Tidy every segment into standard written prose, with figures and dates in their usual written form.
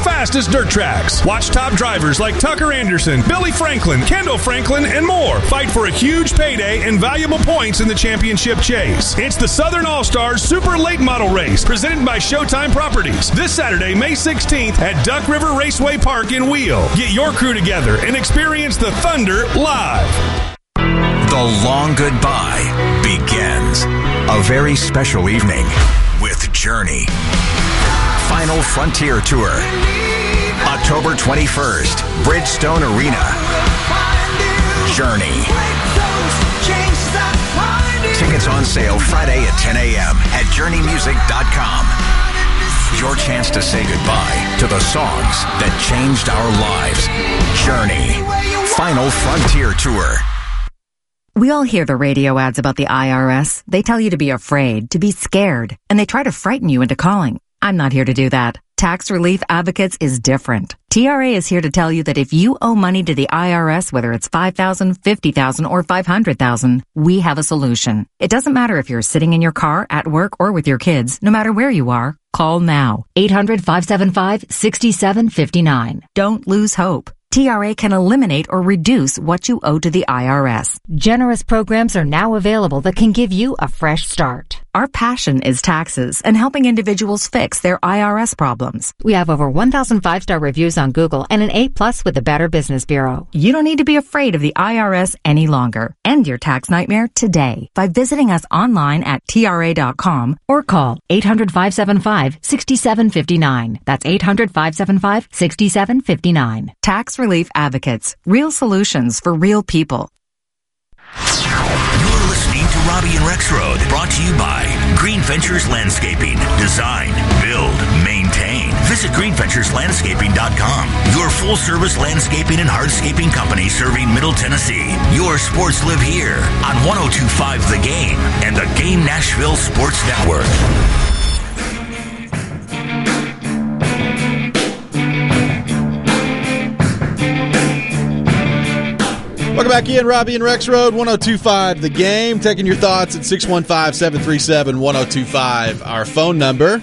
fast as dirt tracks. Watch top drivers like Tucker Anderson, Billy Franklin, Kendall Franklin, and more fight for a huge payday and valuable points in the championship chase. It's the Southern All-Stars Super Late Model Race, presented by Showtime Properties, this Saturday, May 16th at Duck River Raceway Park in Wheel. Get your crew together and experience the Thunder live. The long goodbye begins. A very special evening with Journey. Final Frontier Tour. October 21st, Bridgestone Arena. Journey. Tickets on sale Friday at 10 a.m. at journeymusic.com. Your chance to say goodbye to the songs that changed our lives. Journey. Final Frontier Tour. We all hear the radio ads about the IRS. They tell you to be afraid, to be scared, and they try to frighten you into calling. I'm not here to do that. Tax Relief Advocates is different. TRA is here to tell you that if you owe money to the IRS, whether it's $5,000, $50,000, or $500,000, we have a solution. It doesn't matter if you're sitting in your car, at work, or with your kids. No matter where you are, call now. 800-575-6759. Don't lose hope. TRA can eliminate or reduce what you owe to the IRS. Generous programs are now available that can give you a fresh start. Our passion is taxes and helping individuals fix their IRS problems. We have over 1,000 5-star reviews on Google and an A+ with the Better Business Bureau. You don't need to be afraid of the IRS any longer. End your tax nightmare today by visiting us online at TRA.com or call 800-575-6759. That's 800-575-6759. Tax Relief Advocates. Real solutions for real people. You're listening to Robbie and Rex Road, brought to you by Green Ventures Landscaping. Design, build, maintain. Visit greenventureslandscaping.com. Your full-service landscaping and hardscaping company serving Middle Tennessee. Your sports live here on 102.5 The Game and the Game Nashville Sports Network. Welcome back in, Robbie and Rex Road, 102.5 The Game. Taking your thoughts at 615-737-1025, our phone number.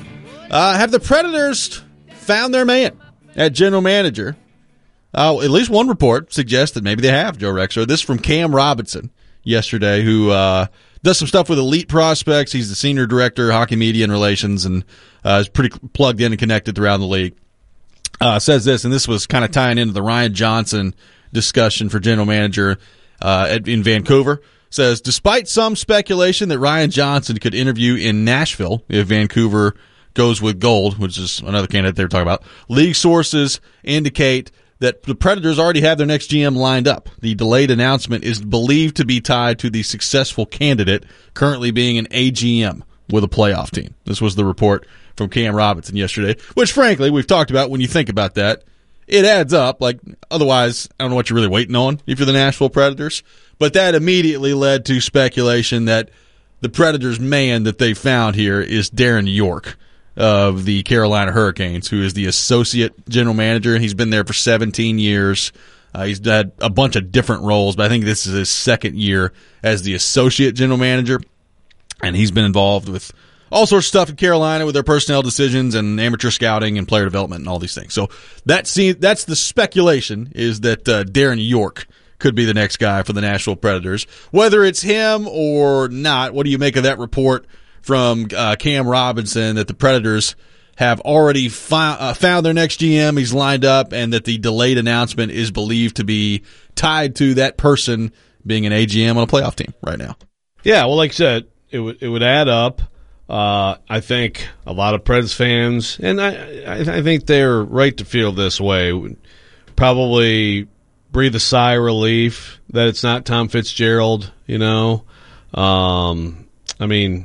Have the Predators found their man at general manager? At least one report suggests that maybe they have, Joe Rexroad. This is from Cam Robinson yesterday, who does some stuff with elite prospects. He's the senior director of hockey media and relations, and is pretty plugged in and connected throughout the league. Says this, and this was kind of tying into the Ryan Johnson discussion for general manager in Vancouver. Says, despite some speculation that Ryan Johnson could interview in Nashville if Vancouver goes with gold, which is another candidate they were talking about, league sources indicate that the Predators already have their next GM lined up. The delayed announcement is believed to be tied to the successful candidate currently being an AGM with a playoff team. This was the report from Cam Robinson yesterday, which frankly we've talked about. When you think about that, it adds up. Like, otherwise, I don't know what you're really waiting on if you're the Nashville Predators. But that immediately led to speculation that the Predators' man that they found here is Darren York of the Carolina Hurricanes, who is the associate general manager, and he's been there for 17 years. He's had a bunch of different roles, but I think this is his second year as the associate general manager, and he's been involved with all sorts of stuff in Carolina with their personnel decisions and amateur scouting and player development and all these things. So that's the speculation, is that Darren York could be the next guy for the Nashville Predators. Whether it's him or not, what do you make of that report from Cam Robinson that the Predators have already found their next GM, he's lined up, and that the delayed announcement is believed to be tied to that person being an AGM on a playoff team right now? Yeah, well, like I said, it would add up. I think a lot of Preds fans, and I think they're right to feel this way, would probably breathe a sigh of relief that it's not Tom Fitzgerald, you know. I mean,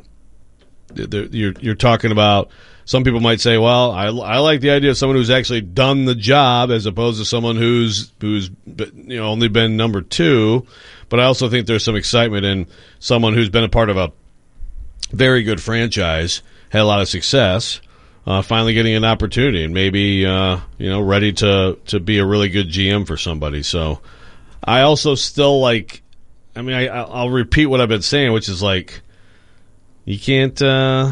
you're talking about, some people might say, well, I like the idea of someone who's actually done the job as opposed to someone who's only been number two. But I also think there's some excitement in someone who's been a part of a very good franchise, had a lot of success, finally getting an opportunity and maybe ready to be a really good GM for somebody. So I also still like, I'll repeat what I've been saying, which is like, you can't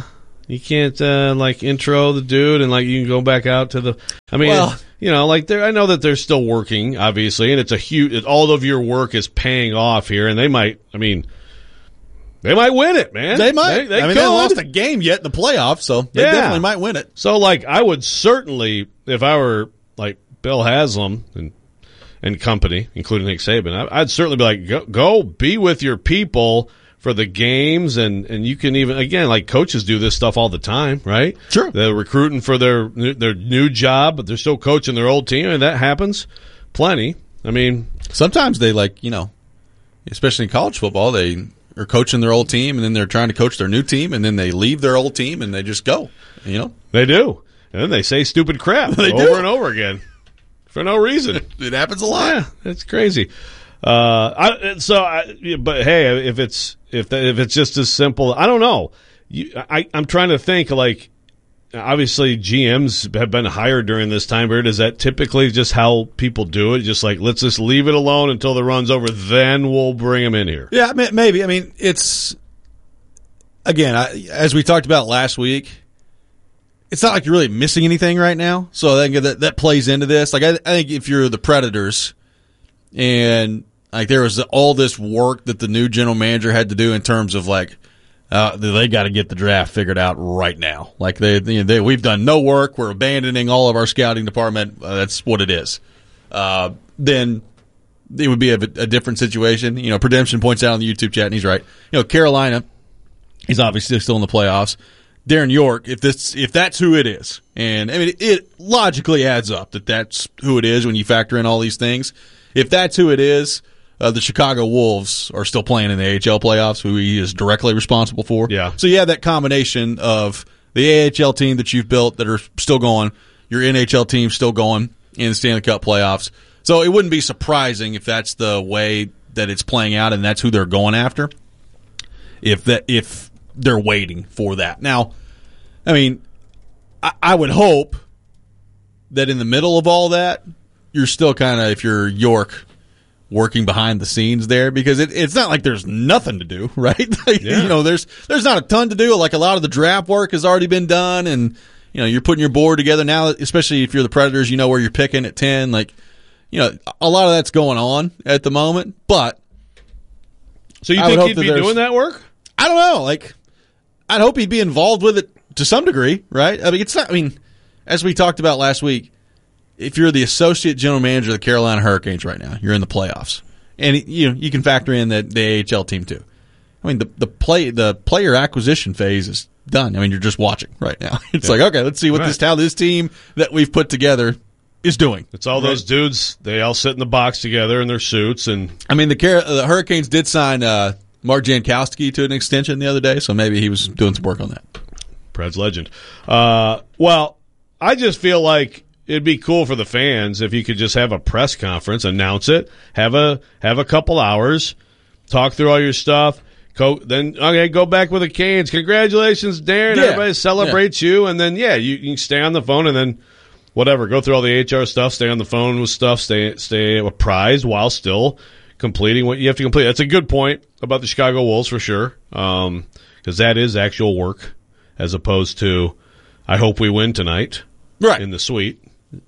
You can't intro the dude and you can go back out to the. I mean, I know that they're still working, obviously, and it's a huge. All of your work is paying off here, and they might. I mean, they might win it, man. They might. They haven't lost a game yet in the playoffs, so they definitely might win it. So, I would certainly, if I were Bill Haslam and company, including Nick Saban, I'd certainly be go be with your people for the games, and you can even, again, coaches do this stuff all the time, right? Sure. They're recruiting for their new job, but they're still coaching their old team, and that happens plenty. I mean, sometimes they especially in college football, they are coaching their old team, and then they're trying to coach their new team, and then they leave their old team, and they just go, They do. And then they say stupid crap over and over again for no reason. It happens a lot. Yeah, it's crazy. But hey, if it's just as simple, I don't know. I'm trying to think. Obviously, GMs have been hired during this time period. Is that typically just how people do it? Just let's just leave it alone until the run's over, then we'll bring them in here. Yeah, maybe. I mean, it's again, as we talked about last week. It's not like you're really missing anything right now, so I think that plays into this. I think if you're the Predators, and there was all this work that the new general manager had to do in terms of they got to get the draft figured out right now. We've done no work, we're abandoning all of our scouting department. That's what it is. Then it would be a different situation. Redemption points out on the YouTube chat, and he's right. Carolina, he's obviously still in the playoffs. Darren York, if that's who it is, and I mean it logically adds up that that's who it is when you factor in all these things. If that's who it is, the Chicago Wolves are still playing in the AHL playoffs, who he is directly responsible for. Yeah. So you have that combination of the AHL team that you've built that are still going, your NHL team still going in the Stanley Cup playoffs. So it wouldn't be surprising if that's the way that it's playing out, and that's who they're going after. If they're waiting for that. Now, I mean, I would hope that in the middle of all that, you're still kind of, if you're York, working behind the scenes there, because it's not like there's nothing to do, right? There's not a ton to do. A lot of the draft work has already been done, and you're putting your board together now, especially if you're the Predators, where you're picking at 10. A lot of that's going on at the moment, but so you think he'd be doing that work? I don't know. I'd hope he'd be involved with it to some degree, right? I mean, it's not. I mean, as we talked about last week, if you're the associate general manager of the Carolina Hurricanes right now, you're in the playoffs, and you can factor in the AHL team too. I mean, the player acquisition phase is done. I mean, you're just watching right now. It's okay, let's see how this team that we've put together is doing. It's all those dudes. They all sit in the box together in their suits, and I mean, the Hurricanes did sign Mark Jankowski to an extension the other day, so maybe he was doing some work on that. Preds legend. Well, I just feel like it'd be cool for the fans if you could just have a press conference, announce it, have a couple hours, talk through all your stuff. Then go back with the Canes. Congratulations, Darren. Yeah. Everybody celebrates you, and then you can stay on the phone and then whatever, go through all the HR stuff, stay on the phone with stuff, stay apprised while still completing what you have to complete. That's a good point about the Chicago Wolves for sure, because that is actual work as opposed to I hope we win tonight, right, in the suite,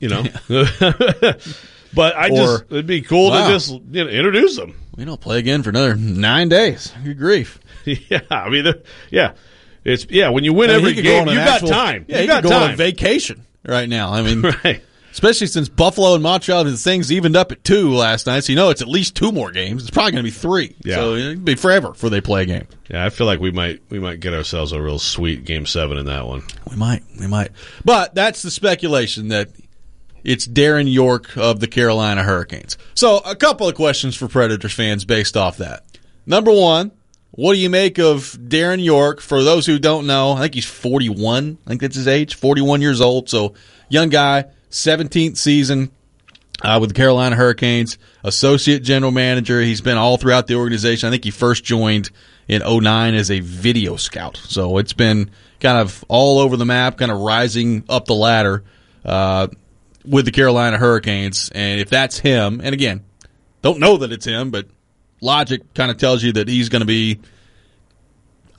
But it'd be cool to just introduce them. We don't play again for another 9 days. Good grief. Yeah, I mean, it's when you win every game, you got time. Yeah, you got go time. on vacation right now. I mean, right. Especially since Buffalo and Montreal, the things evened up at 2 last night, so it's at least 2 more games. It's probably going to be 3. Yeah. So it'll be forever before they play a game. Yeah, I feel like we might get ourselves a real sweet Game 7 in that one. We might. But that's the speculation that it's Darren York of the Carolina Hurricanes. So a couple of questions for Predators fans based off that. Number one, what do you make of Darren York? For those who don't know, I think he's 41. I think that's his age, 41 years old. So young guy, 17th season with the Carolina Hurricanes, associate general manager. He's been all throughout the organization. I think he first joined in 2009 as a video scout. So it's been kind of all over the map, kind of rising up the ladder with the Carolina Hurricanes. And if that's him, and again, don't know that it's him, but logic kind of tells you that he's going to be,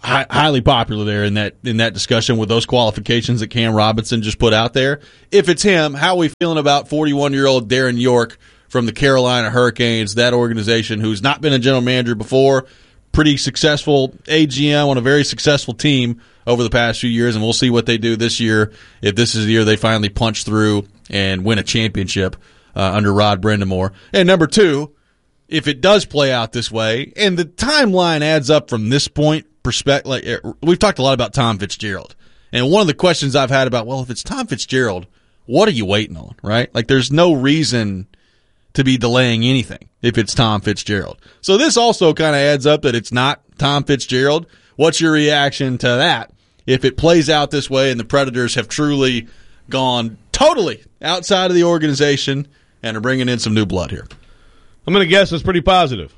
highly popular there in that discussion with those qualifications that Cam Robinson just put out there. If it's him, how are we feeling about 41-year-old Darren York from the Carolina Hurricanes, that organization who's not been a general manager before, pretty successful AGM on a very successful team over the past few years, and we'll see what they do this year if this is the year they finally punch through and win a championship under Rod Brindamore. And number two, if it does play out this way, and the timeline adds up from this point, we've talked a lot about Tom Fitzgerald. And one of the questions I've had about, well, if it's Tom Fitzgerald, what are you waiting on, right? Like, there's no reason to be delaying anything if it's Tom Fitzgerald. So this also kind of adds up that it's not Tom Fitzgerald. What's your reaction to that? If it plays out this way and the Predators have truly gone totally outside of the organization and are bringing in some new blood here. I'm going to guess it's pretty positive.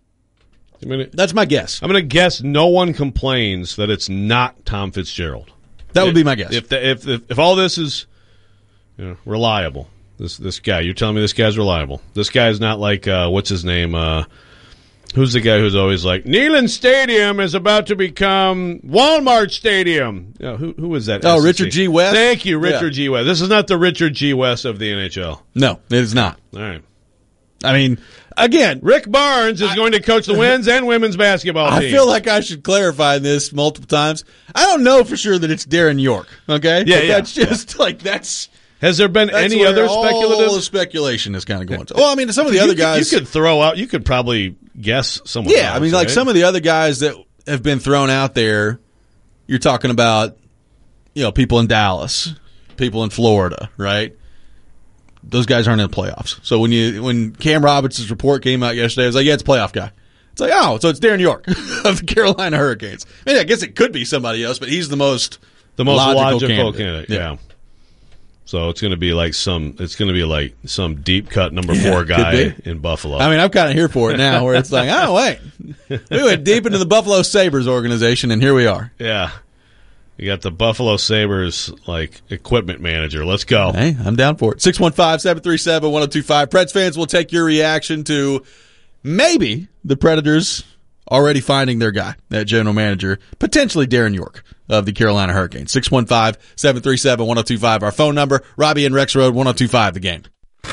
That's my guess. I'm going to guess no one complains that it's not Tom Fitzgerald. That would be my guess. If all this is reliable, this guy, you're telling me this guy's reliable. This guy's not like, what's his name? Who's the guy who's always like, Neyland Stadium is about to become Walmart Stadium? Who is that? Oh, Richard G. West? Thank you, Richard G. West. This is not the Richard G. West of the NHL. No, it is not. All right. I mean, again, Rick Barnes is going to coach the men's and women's basketball team. I feel like I should clarify this multiple times. I don't know for sure that it's Darren York, okay? Yeah, That's just that's... Has there been any other speculative? All the speculation is kind of going to. Well, I mean, some of the other guys... You could probably guess someone else. I mean, like some of the other guys that have been thrown out there, you're talking about, people in Dallas, people in Florida, right? Those guys aren't in the playoffs. So when Cam Robinson's report came out yesterday, I was like, yeah, it's a playoff guy. It's like, oh, so it's Darren York of the Carolina Hurricanes. I mean, I guess it could be somebody else, but he's the most logical candidate. Yeah. So it's going to be like some deep cut number 4 guy in Buffalo. I mean, I'm kind of here for it now, where it's like, oh wait, we went deep into the Buffalo Sabres organization, and here we are. Yeah. You got the Buffalo Sabres, equipment manager. Let's go. Hey, I'm down for it. 615-737-1025. Preds fans will take your reaction to maybe the Predators already finding their guy, that general manager, potentially Darren York of the Carolina Hurricanes. 615-737-1025. Our phone number, Robbie and Rex Road, 1025, The Game.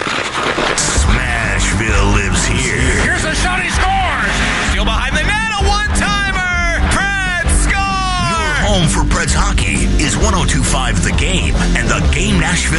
Smashville lives here. Here's a shot, he scores! Still behind the net, a one-timer! Preds score! Your home for Preds hockey is 1025 The Game and the Game Nashville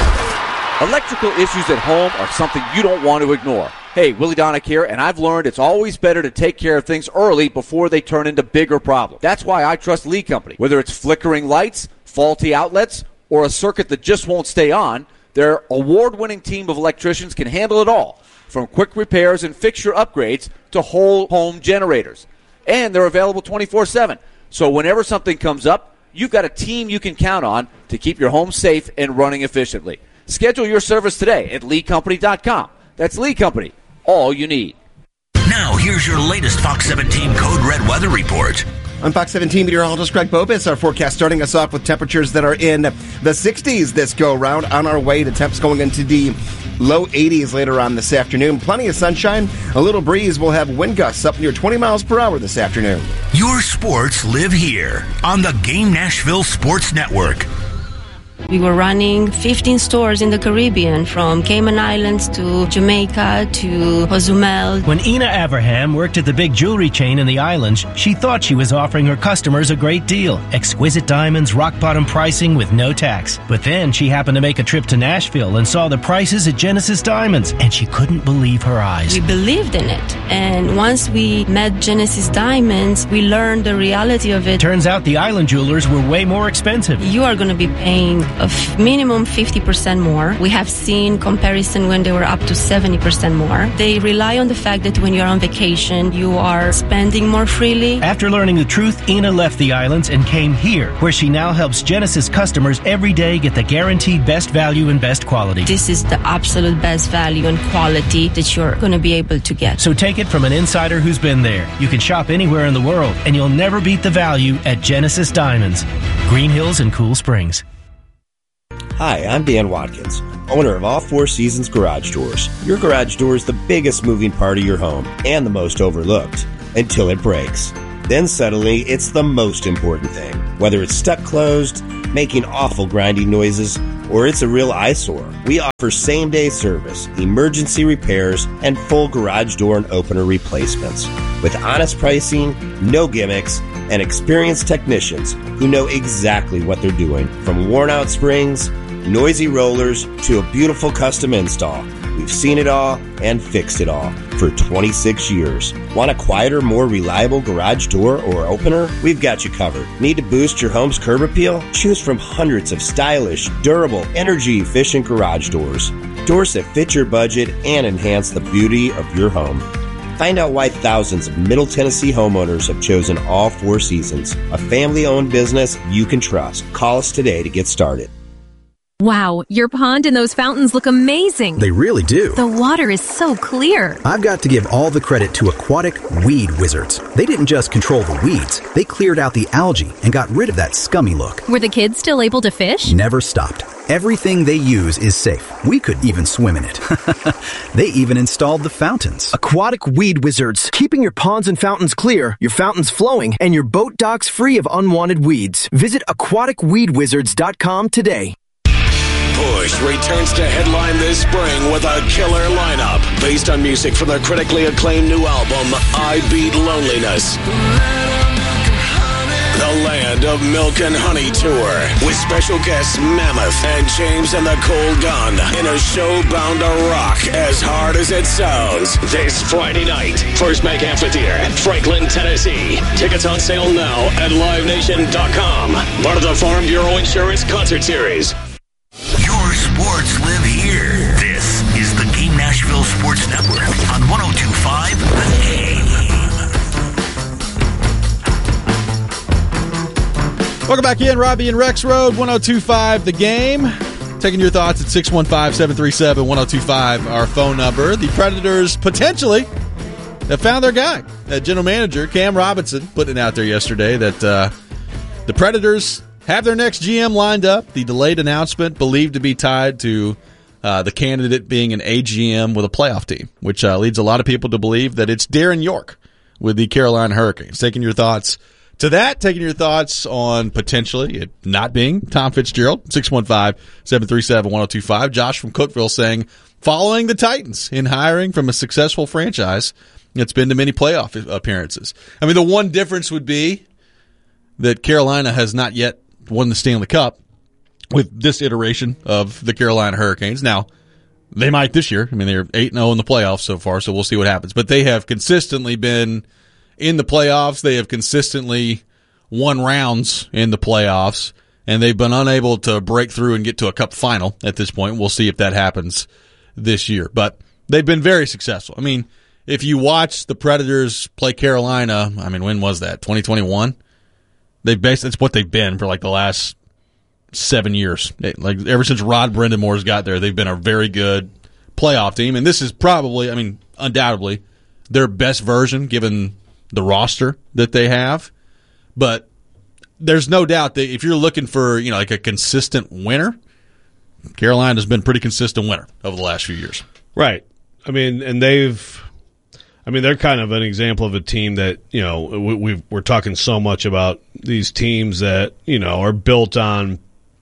app. Electrical issues at home are something you don't want to ignore. Hey, Willie Donick here, and I've learned it's always better to take care of things early before they turn into bigger problems. That's why I trust Lee Company. Whether it's flickering lights, faulty outlets, or a circuit that just won't stay on, their award-winning team of electricians can handle it all, from quick repairs and fixture upgrades to whole home generators. And they're available 24/7. So whenever something comes up, you've got a team you can count on to keep your home safe and running efficiently. Schedule your service today at LeeCompany.com. That's Lee Company. All you need. Now, here's your latest Fox 17 Code Red weather report. I'm Fox 17 meteorologist Greg Bobis. Our forecast starting us off with temperatures that are in the 60s this go-round, on our way to temps going into the low 80s later on this afternoon. Plenty of sunshine, a little breeze. We'll have wind gusts up near 20 miles per hour this afternoon. Your sports live here on the Game Nashville Sports Network. We were running 15 stores in the Caribbean, from Cayman Islands to Jamaica to Cozumel. When Ina Abraham worked at the big jewelry chain in the islands, she thought she was offering her customers a great deal. Exquisite diamonds, rock-bottom pricing with no tax. But then she happened to make a trip to Nashville and saw the prices at Genesis Diamonds, and she couldn't believe her eyes. We believed in it. And once we met Genesis Diamonds, we learned the reality of it. Turns out the island jewelers were way more expensive. You are going to be paying a minimum 50% more. We have seen comparison when they were up to 70% more. They rely on the fact that when you're on vacation, you are spending more freely. After learning the truth, Ina left the islands and came here, where she now helps Genesis customers every day get the guaranteed best value and best quality. This is the absolute best value and quality that you're going to be able to get. So take it from an insider who's been there. You can shop anywhere in the world, and you'll never beat the value at Genesis Diamonds. Green Hills and Cool Springs. Hi, I'm Dan Watkins, owner of All Four Seasons Garage Doors. Your garage door is the biggest moving part of your home and the most overlooked until it breaks. Then suddenly, it's the most important thing. Whether it's stuck closed, making awful grinding noises, or it's a real eyesore, we offer same-day service, emergency repairs, and full garage door and opener replacements. With honest pricing, no gimmicks, and experienced technicians who know exactly what they're doing. From worn-out springs, noisy rollers, to a beautiful custom install. We've seen it all and fixed it all for 26 years. Want a quieter, more reliable garage door or opener? We've got you covered. Need to boost your home's curb appeal? Choose from hundreds of stylish, durable, energy-efficient garage doors. Doors that fit your budget and enhance the beauty of your home. Find out why thousands of Middle Tennessee homeowners have chosen All Four Seasons, a family-owned business you can trust. Call us today to get started. Wow, your pond and those fountains look amazing. They really do. The water is so clear. I've got to give all the credit to Aquatic Weed Wizards. They didn't just control the weeds, they cleared out the algae and got rid of that scummy look. Were the kids still able to fish? Never stopped. Everything they use is safe. We could even swim in it. They even installed the fountains. Aquatic Weed Wizards. Keeping your ponds and fountains clear, your fountains flowing, and your boat docks free of unwanted weeds. Visit aquaticweedwizards.com today. Push returns to headline this spring with a killer lineup based on music from their critically acclaimed new album, I Beat Loneliness. The Land of Milk and Honey Tour with special guests Mammoth and James and the Cold Gun in a show bound to rock as hard as it sounds. This Friday night, First Bank Amphitheater, Franklin, Tennessee. Tickets on sale now at livenation.com. Part of the Farm Bureau Insurance Concert Series. Your sports live here. This is the Game Nashville Sports Network on 102.5 The Game. Welcome back in, Robbie and Rex Road, 102.5 The Game. Taking your thoughts at 615-737-1025, our phone number. The Predators potentially have found their guy. General Manager Cam Robinson putting it out there yesterday that the Predators have their next GM lined up. The delayed announcement believed to be tied to the candidate being an AGM with a playoff team, which leads a lot of people to believe that it's Darren York with the Carolina Hurricanes. Taking your thoughts to that, taking your thoughts on potentially it not being Tom Fitzgerald, 615-737-1025. Josh from Cookeville saying, following the Titans in hiring from a successful franchise that's been to many playoff appearances. I mean, the one difference would be that Carolina has not yet won the Stanley Cup with this iteration of the Carolina Hurricanes. Now, they might this year. I mean, they're 8-0 in the playoffs so far, so we'll see what happens. But they have consistently been in the playoffs. They have consistently won rounds in the playoffs, and they've been unable to break through and get to a cup final at this point. We'll see if that happens this year. But they've been very successful. I mean, if you watch the Predators play Carolina, I mean, when was that? 2021? It's what they've been for like the last 7 years. Like ever since Rod Brind'Amour's got there, they've been a very good playoff team. And this is probably, I mean, undoubtedly their best version given the roster that they have. But there's no doubt that if you're looking for, like a consistent winner, Carolina's been a pretty consistent winner over the last few years. Right. I mean, and they're kind of an example of a team that, we're talking so much about these teams that, are built on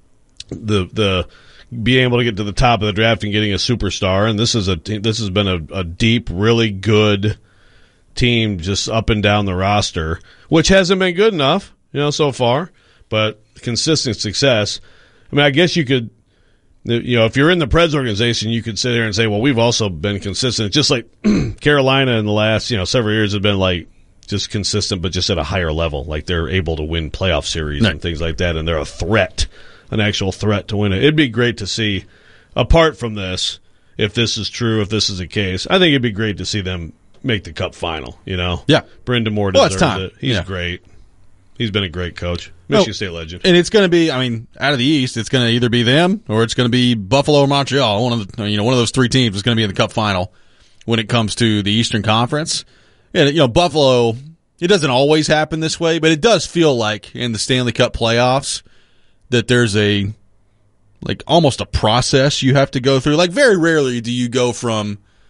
the being able to get to the top of the draft and getting a superstar. And this has been a deep, really good team just up and down the roster, which hasn't been good enough, so far, but consistent success. I mean, I guess you could, if you're in the Preds organization, you could sit here and say, well, we've also been consistent. Just like Carolina in the last, several years have been like just consistent, but just at a higher level. Like they're able to win playoff series and things like that, and they're a threat, an actual threat to win it. It'd be great to see, apart from this, if this is true, if this is the case, I think it'd be great to see them make the Cup final, Yeah. Brind'Amour deserves it. He's great. He's been a great coach. Michigan State legend. And it's going to be, out of the East, it's going to either be them or it's going to be Buffalo or Montreal. One of those three teams is going to be in the Cup final when it comes to the Eastern Conference. And, Buffalo, it doesn't always happen this way, but it does feel like in the Stanley Cup playoffs that there's almost a process you have to go through. Like very rarely do you go from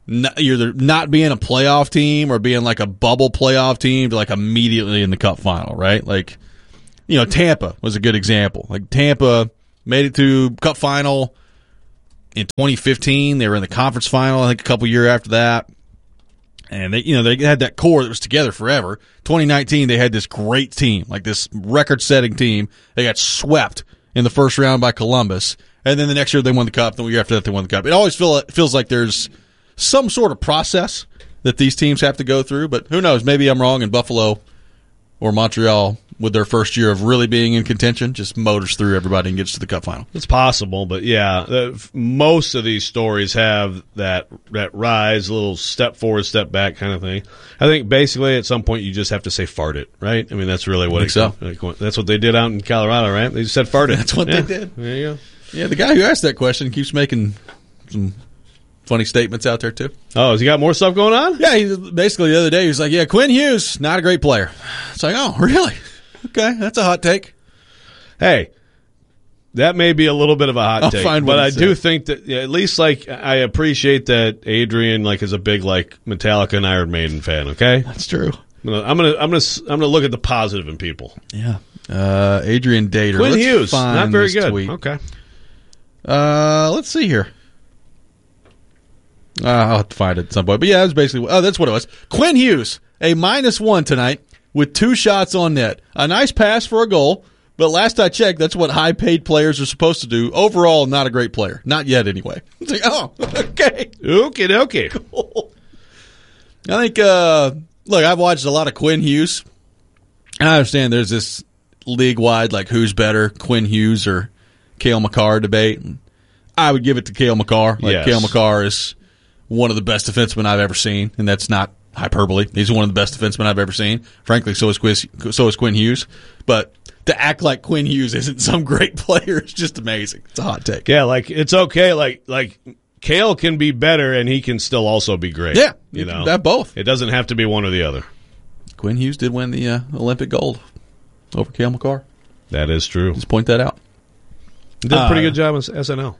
either not being a playoff team or being like a bubble playoff team to like immediately in the Cup final, right? Like, Tampa was a good example. Like Tampa made it to Cup final in 2015. They were in the conference final, I think, a couple years after that. And they had that core that was together forever. 2019, they had this great team, like this record-setting team. They got swept in the first round by Columbus. And then the next year they won the Cup. The year after that they won the Cup. It always feels like there's some sort of process that these teams have to go through. But who knows? Maybe I'm wrong, and Buffalo or Montreal, with their first year of really being in contention, just motors through everybody and gets to the Cup final. It's possible, but yeah, most of these stories have that rise, a little step forward, step back kind of thing. I think basically at some point you just have to say fart it, right? I mean, that's really what it's so. That's what they did out in Colorado, right? They just said fart it. That's what they did. There you go. Yeah, the guy who asked that question keeps making some funny statements out there, too. Oh, has he got more stuff going on? Yeah, basically the other day he was like, yeah, Quinn Hughes, not a great player. It's like, oh, really? Okay, that's a hot take. Hey, that may be a little bit of a hot take, but I do think that at least I appreciate that Adrian is a big Metallica and Iron Maiden fan. Okay, that's true. I'm gonna look at the positive in people. Yeah, Adrian Dater, Quinn Hughes, not very good. Tweet. Okay, let's see here. I'll have to find it at some point. But yeah, that's basically that's what it was. Quinn Hughes, a -1 tonight with 2 shots on net. A nice pass for a goal, but last I checked, that's what high-paid players are supposed to do. Overall, not a great player. Not yet, anyway. It's like, oh, okay. Okay. Cool. I think, look, I've watched a lot of Quinn Hughes, and I understand there's this league-wide, who's better, Quinn Hughes or Cale Makar debate. And I would give it to Cale Makar. Yes. Cale Makar is one of the best defensemen I've ever seen, and that's not hyperbole. He's one of the best defensemen I've ever seen. Frankly, so is Quinn Hughes. But to act like Quinn Hughes isn't some great player is just amazing. It's a hot take. Yeah, it's okay. Like Cale can be better, and he can still also be great. Yeah, you know that both. It doesn't have to be one or the other. Quinn Hughes did win the Olympic gold over Cale Makar. That is true. Just point that out. Did a pretty good job on SNL.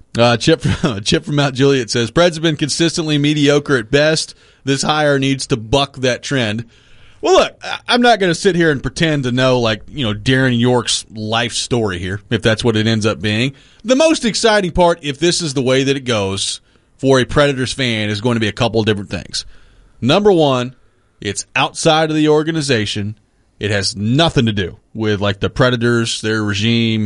Chip from Mount Juliet says, Preds have been consistently mediocre at best. This hire needs to buck that trend. Well, look, I'm not going to sit here and pretend to know, Darren York's life story here, if that's what it ends up being. The most exciting part, if this is the way that it goes for a Predators fan, is going to be a couple of different things. Number one, it's outside of the organization. It has nothing to do with, the Predators, their regime.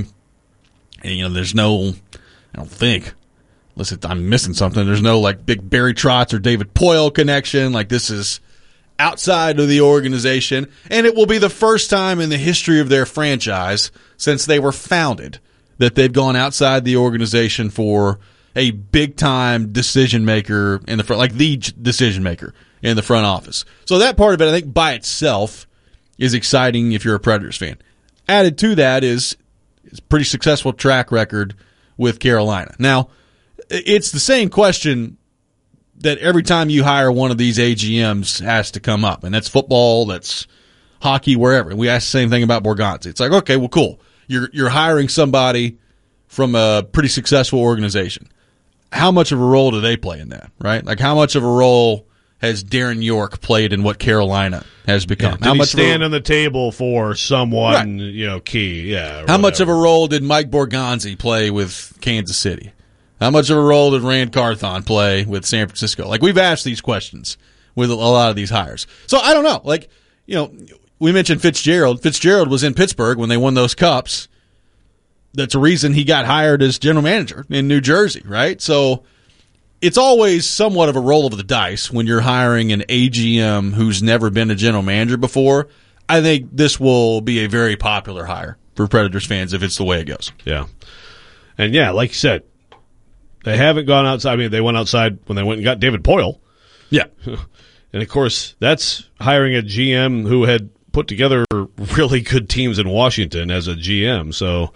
And, there's no, I don't think, unless I'm missing something, there's no, big Barry Trotz or David Poile connection. This is outside of the organization, and it will be the first time in the history of their franchise since they were founded that they've gone outside the organization for a big-time decision-maker in the front, the decision-maker in the front office. So that part of it, I think, by itself is exciting if you're a Predators fan. Added to that is a pretty successful track record with Carolina. Now, it's the same question that every time you hire one of these AGMs has to come up, and that's football, that's hockey, wherever. And we ask the same thing about Borgonzi. It's like, okay, well, cool. You're hiring somebody from a pretty successful organization. How much of a role do they play in that, right? How much of a role has Darren York played in what Carolina has become? How much stand on the table for someone, key? Yeah. How much of a role did Mike Borgonzi play with Kansas City? How much of a role did Rand Carthon play with San Francisco? We've asked these questions with a lot of these hires. So I don't know. We mentioned Fitzgerald. Fitzgerald was in Pittsburgh when they won those cups. That's a reason he got hired as general manager in New Jersey, right? So it's always somewhat of a roll of the dice when you're hiring an AGM who's never been a general manager before. I think this will be a very popular hire for Predators fans if it's the way it goes. Yeah. And, like you said, they haven't gone outside. I mean, they went outside when they went and got David Poile. Yeah. And, of course, that's hiring a GM who had put together really good teams in Washington as a GM. So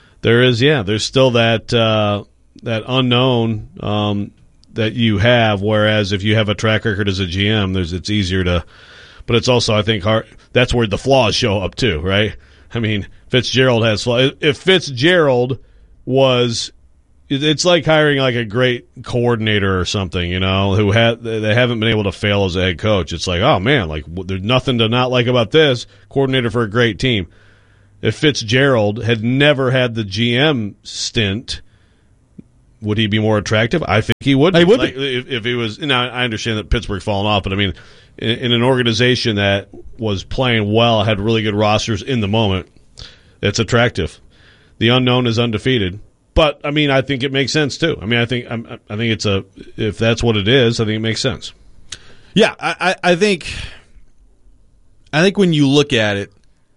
there's still that unknown that you have, whereas if you have a track record as a GM, it's easier to – but it's also, I think, hard. That's where the flaws show up too, right? I mean, Fitzgerald has flaws. If Fitzgerald was it's like hiring like a great coordinator or something, you know, they haven't been able to fail as a head coach. It's like, oh man, like there's nothing to not like about this coordinator for a great team. If Fitzgerald had never had the GM stint, would he be more attractive? I think he would. He would like, if he was. Now I understand that Pittsburgh's fallen off, but I mean, in an organization that was playing well, had really good rosters in the moment, it's attractive. The unknown is undefeated. But I mean, I think it makes sense too. I mean, I think it's if that's what it is, I think it makes sense. Yeah, I think when you look at it,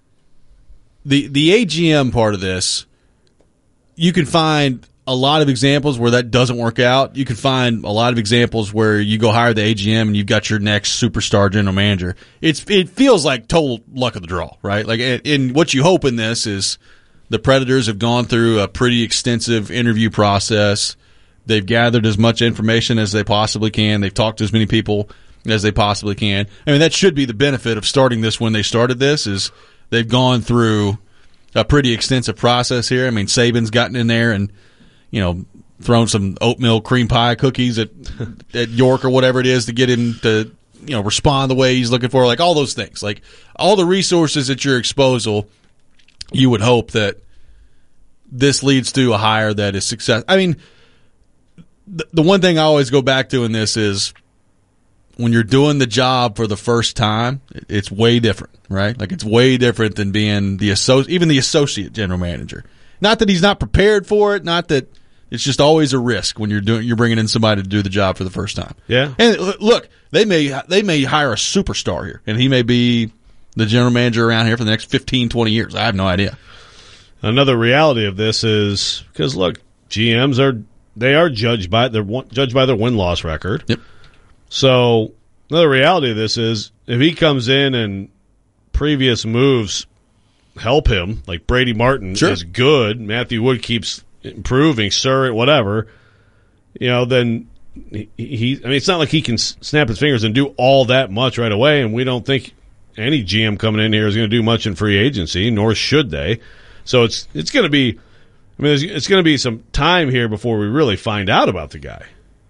the AGM part of this, you can find a lot of examples where that doesn't work out. You can find a lot of examples where you go hire the AGM and you've got your next superstar general manager. It feels like total luck of the draw, right? Like, and what you hope in this is the Predators have gone through a pretty extensive interview process. They've gathered as much information as they possibly can. They've talked to as many people as they possibly can. I mean, that should be the benefit of starting this when they started this, is they've gone through a pretty extensive process here. I mean, Saban's gotten in there and, you know, thrown some oatmeal cream pie cookies at York or whatever it is to get him to, you know, respond the way he's looking for. Like, all those things. Like, all the resources at your disposal, you would hope that this leads to a hire that is success. I mean, the one thing I always go back to in this is when you're doing the job for the first time, it's way different, right? Like, it's way different than being even the associate general manager. Not that he's not prepared for it, not that it's just always a risk when you're bringing in somebody to do the job for the first time. Yeah. And look, they may hire a superstar here, and he may be the general manager around here for the next 15, 20 years. I have no idea. Another reality of this is, because look, GMs are judged by their win-loss record. Yep. So another reality of this is, if he comes in and previous moves help him, like Brady Martin is good, Matthew Wood keeps improving, whatever, you know, then he I mean, it's not like he can snap his fingers and do all that much right away, and we don't think any GM coming in here is going to do much in free agency, nor should they. So it's going to be, I mean, it's going to be some time here before we really find out about the guy.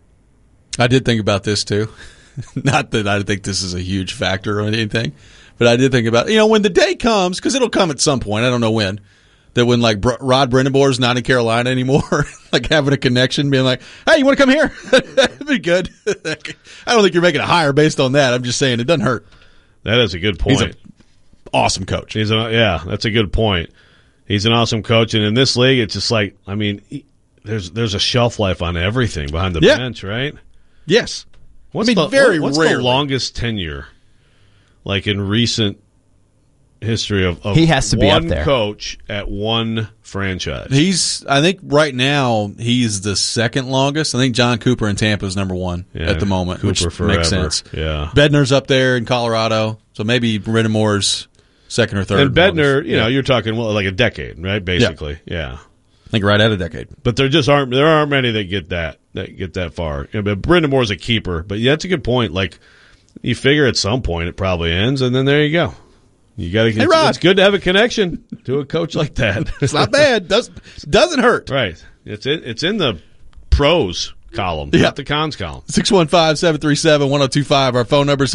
I did think about this too. Not that I think this is a huge factor or anything, but I did think about, you know, when the day comes, because it'll come at some point, I don't know when, that when like Rod Brind'Amour's not in Carolina anymore, like having a connection, being like, hey, you want to come here? That'd be good. I don't think you're making a hire based on that. I'm just saying it doesn't hurt. That is a good point. He's an awesome coach. Yeah, that's a good point. He's an awesome coach, and in this league, it's just like, I mean, there's a shelf life on everything behind the bench, right? Yes. What's the longest tenure, like in recent history of he has to be one up there. Coach at one franchise? I think right now he's the second longest. I think John Cooper in Tampa is number one at the moment, Cooper which forever. makes sense. Yeah, Bednar's up there in Colorado, so maybe Brind'Amour's second or third. And Bednar, you know, you're talking like a decade, right? Basically, yeah. I think right at a decade. But there aren't many that get that far. You know, but Brind'Amour's a keeper. But yeah, that's a good point. Like, you figure at some point it probably ends, and then there you go. You got to. It's good to have a connection to a coach like that. It's not bad. Doesn't hurt. Right. It's in the pros column, not the cons column. 615-737-1025. Our phone number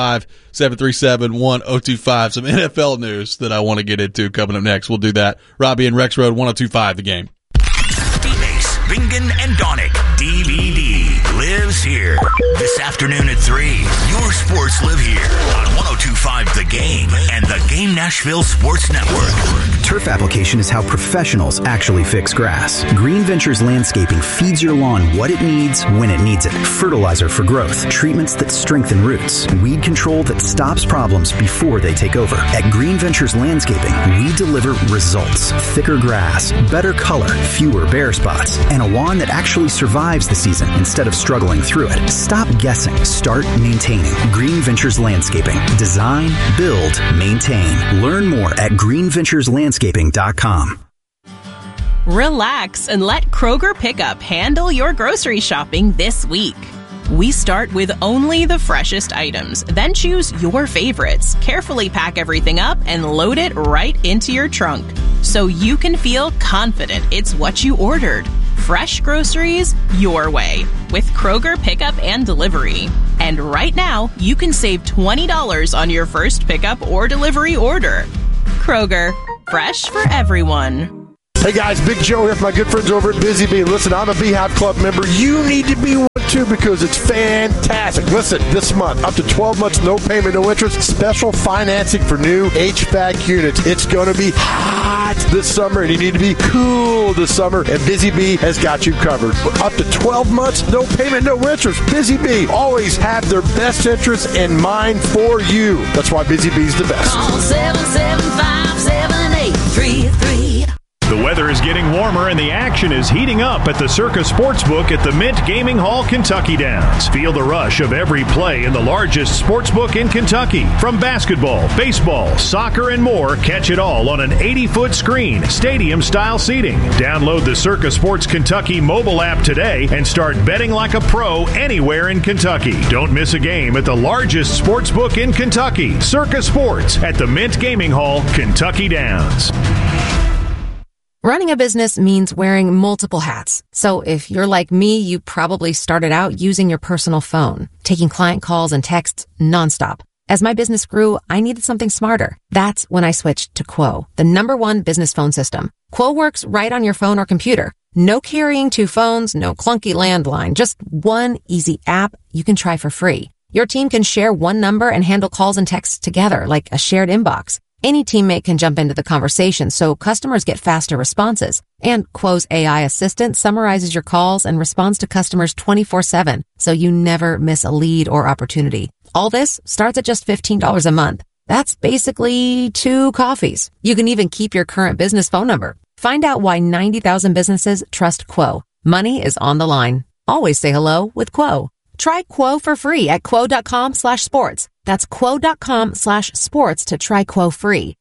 615-737-1025. Some NFL news that I want to get into coming up next. We'll do that. Robbie and Rex Road 1025 The Game. Phoenix, Bingen, and Donick. DVD lives here. This afternoon at 3. Your sports live here on 1025 The Game and the Game Nashville Sports Network. Turf application is how professionals actually fix grass. Green Ventures Landscaping feeds your lawn what it needs when it needs it. Fertilizer for growth, treatments that strengthen roots, weed control that stops problems before they take over. At Green Ventures Landscaping, we deliver results. Thicker grass, better color, fewer bare spots, and a lawn that actually survives the season instead of struggling through it. Stop guessing. Start maintaining. Green Ventures Landscaping. Design, build, maintain. Learn more at greenventureslandscaping.com. Relax and let Kroger Pickup handle your grocery shopping this week. We start with only the freshest items, then choose your favorites, carefully pack everything up, and load it right into your trunk so you can feel confident it's what you ordered. Fresh groceries your way with Kroger Pickup and Delivery. And right now, you can save $20 on your first pickup or delivery order. Kroger, fresh for everyone. Hey guys, Big Joe here with my good friends over at Busy Bee. Listen, I'm a Beehive Club member. You need to be one too because it's fantastic. Listen, this month, up to 12 months, no payment, no interest, special financing for new HVAC units. It's going to be hot this summer and you need to be cool this summer. And Busy Bee has got you covered. Up to 12 months, no payment, no interest. Busy Bee always have their best interests in mind for you. That's why Busy Bee's the best. Call 775-7833. The weather is getting warmer and the action is heating up at the Circa Sportsbook at the Mint Gaming Hall, Kentucky Downs. Feel the rush of every play in the largest sportsbook in Kentucky. From basketball, baseball, soccer, and more, catch it all on an 80-foot screen, stadium-style seating. Download the Circa Sports Kentucky mobile app today and start betting like a pro anywhere in Kentucky. Don't miss a game at the largest sportsbook in Kentucky, Circa Sports at the Mint Gaming Hall, Kentucky Downs. Running a business means wearing multiple hats. So if you're like me, you probably started out using your personal phone, taking client calls and texts nonstop. As my business grew, I needed something smarter. That's when I switched to Quo, the #1 business phone system. Quo works right on your phone or computer. No carrying 2 phones, no clunky landline, just one easy app you can try for free. Your team can share one number and handle calls and texts together like a shared inbox. Any teammate can jump into the conversation, so customers get faster responses. And Quo's AI assistant summarizes your calls and responds to customers 24/7, so you never miss a lead or opportunity. All this starts at just $15 a month. That's basically 2 coffees. You can even keep your current business phone number. Find out why 90,000 businesses trust Quo. Money is on the line. Always say hello with Quo. Try Quo for free at quo.com/sports. That's quo.com/sports to try Quo free.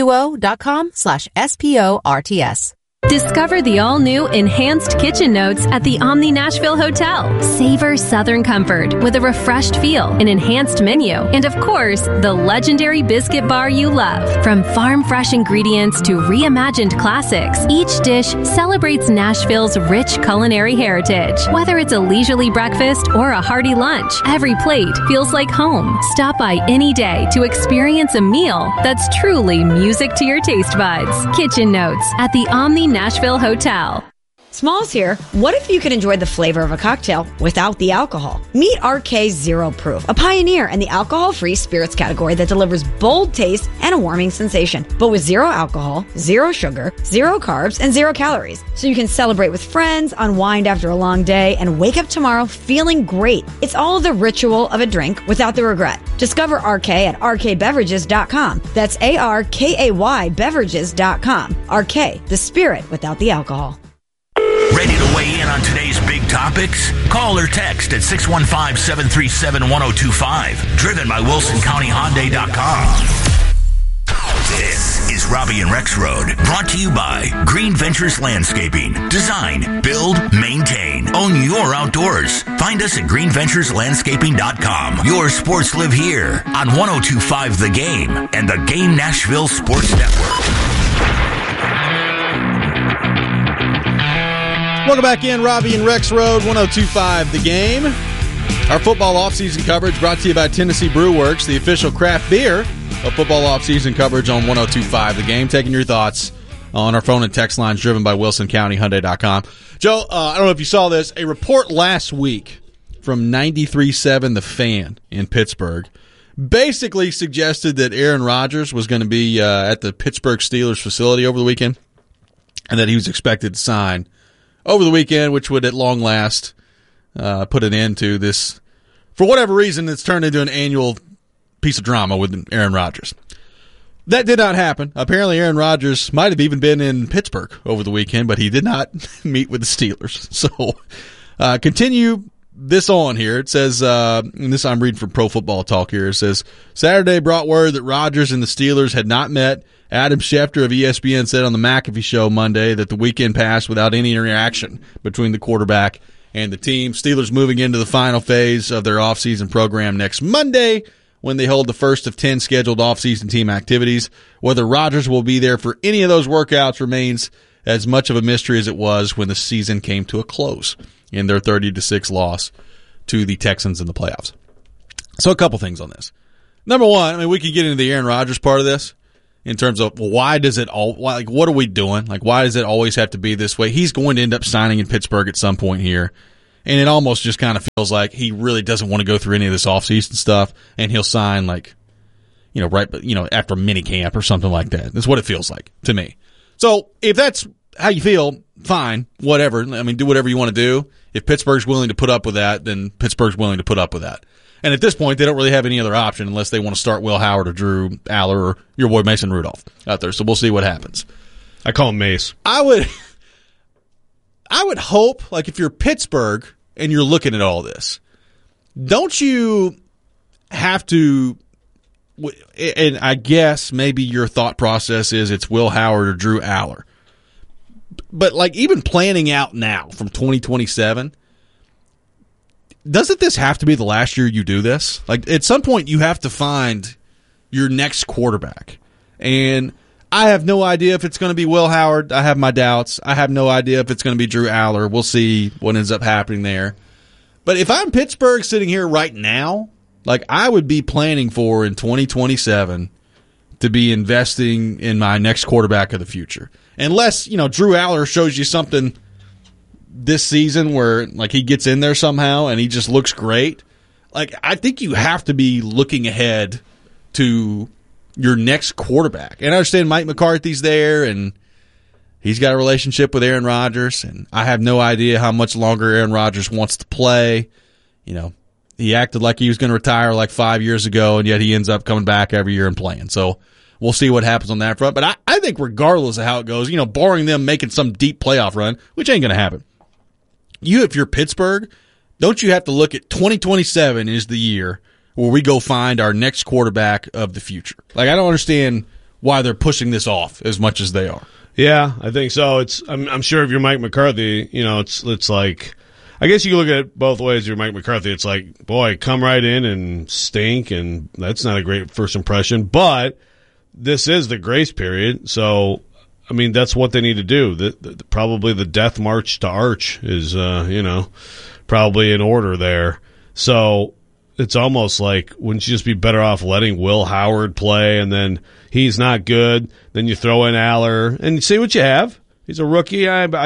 QUO.com/SPORTS. Discover the all-new Enhanced Kitchen Notes at the Omni Nashville Hotel. Savor Southern comfort with a refreshed feel, an enhanced menu, and of course, the legendary biscuit bar you love. From farm-fresh ingredients to reimagined classics, each dish celebrates Nashville's rich culinary heritage. Whether it's a leisurely breakfast or a hearty lunch, every plate feels like home. Stop by any day to experience a meal that's truly music to your taste buds. Kitchen Notes at the Omni Nashville Hotel. Smalls here. What if you could enjoy the flavor of a cocktail without the alcohol? Meet RK Zero Proof, a pioneer in the alcohol-free spirits category that delivers bold taste and a warming sensation, but with 0 alcohol, 0 sugar, 0 carbs, and 0 calories. So you can celebrate with friends, unwind after a long day, and wake up tomorrow feeling great. It's all the ritual of a drink without the regret. Discover RK at rkbeverages.com. That's ARKAY beverages.com. RK, the spirit without the alcohol. Ready to weigh in on today's big topics? Call or text at 615-737-1025. Driven by WilsonCountyHyundai.com. This is Robbie and Rex Road, brought to you by Green Ventures Landscaping. Design, build, maintain. Own your outdoors. Find us at greenventureslandscaping.com. Your sports live here on 102.5 The Game and the Game Nashville Sports Network. Welcome back in, Robbie and Rex Road, 102.5 The Game. Our football offseason coverage brought to you by Tennessee Brew Works, the official craft beer of football offseason coverage on 102.5 The Game. Taking your thoughts on our phone and text lines driven by WilsonCountyHyundai.com. Joe, I don't know if you saw this. A report last week from 93.7 The Fan in Pittsburgh basically suggested that Aaron Rodgers was going to be at the Pittsburgh Steelers facility over the weekend and that he was expected to sign over the weekend, which would at long last put an end to this. For whatever reason, it's turned into an annual piece of drama with Aaron Rodgers. That did not happen. Apparently, Aaron Rodgers might have even been in Pittsburgh over the weekend, but he did not meet with the Steelers. So continue this on here. It says, and this I'm reading from Pro Football Talk here. It says, Saturday brought word that Rodgers and the Steelers had not met. Adam Schefter of ESPN said on the McAfee show Monday that the weekend passed without any interaction between the quarterback and the team. Steelers moving into the final phase of their offseason program next Monday when they hold the first of 10 scheduled offseason team activities. Whether Rodgers will be there for any of those workouts remains as much of a mystery as it was when the season came to a close in their 30-6 loss to the Texans in the playoffs. So a couple things on this. Number one, I mean, we could get into the Aaron Rodgers part of this in terms of why does it all, like, what are we doing? Like, why does it always have to be this way? He's going to end up signing in Pittsburgh at some point here, and it almost just kind of feels like he really doesn't want to go through any of this offseason stuff, and he'll sign, like, after minicamp or something like that. That's what it feels like to me. So if that's how you feel, fine, whatever. I mean, do whatever you want to do. If Pittsburgh's willing to put up with that, then Pittsburgh's willing to put up with that. And at this point, they don't really have any other option unless they want to start Will Howard or Drew Aller or your boy Mason Rudolph out there. So we'll see what happens. I call him Mace. I would hope, like, if you're Pittsburgh and you're looking at all this, don't you have to, and I guess maybe your thought process is it's Will Howard or Drew Aller. But, like, even planning out now from 2027, doesn't this have to be the last year you do this? Like, at some point, you have to find your next quarterback. And I have no idea if it's going to be Will Howard. I have my doubts. I have no idea if it's going to be Drew Aller. We'll see what ends up happening there. But if I'm Pittsburgh sitting here right now, like, I would be planning for in 2027 to be investing in my next quarterback of the future. Unless, Drew Aller shows you something this season where, like, he gets in there somehow and he just looks great. Like, I think you have to be looking ahead to your next quarterback. And I understand Mike McCarthy's there and he's got a relationship with Aaron Rodgers, and I have no idea how much longer Aaron Rodgers wants to play. He acted like he was going to retire like 5 years ago, and yet he ends up coming back every year and playing. So we'll see what happens on that front. But I think regardless of how it goes, barring them making some deep playoff run, which ain't going to happen, if you're Pittsburgh, don't you have to look at 2027 is the year where we go find our next quarterback of the future? Like, I don't understand why they're pushing this off as much as they are. Yeah, I think so. I'm sure if you're Mike McCarthy, it's like, I guess you can look at it both ways. If you're Mike McCarthy, it's like, boy, come right in and stink, and that's not a great first impression. But this is the grace period, so I mean, that's what they need to do. Probably the death march to Arch is, probably in order there. So it's almost like, wouldn't you just be better off letting Will Howard play, and then he's not good, then you throw in Aller and you see what you have. He's a rookie.